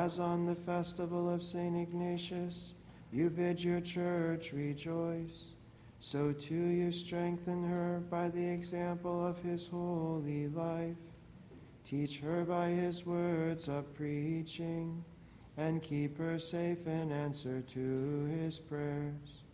as on the festival of St. Ignatius, you bid your church rejoice, so too you strengthen her by the example of his holy life. Teach her by his words of preaching, and keep her safe in answer to his prayers.